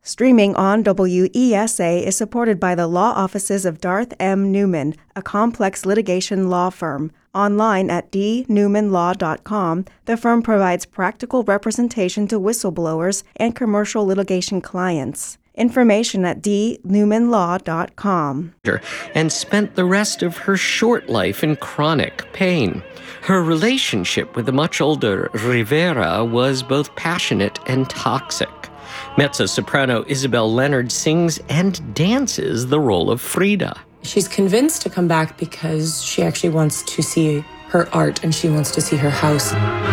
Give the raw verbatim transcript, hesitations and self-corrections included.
Streaming on W E S A is supported by the law offices of Darth M. Newman, a complex litigation law firm. Online at d newman law dot com, the firm provides practical representation to whistleblowers and commercial litigation clients. Information at d newman law dot com. And spent the rest of her short life in chronic pain. Her relationship with the much older Rivera was both passionate and toxic. Mezzo-soprano Isabel Leonard sings and dances the role of Frida. She's convinced to come back because she actually wants to see her art and she wants to see her house.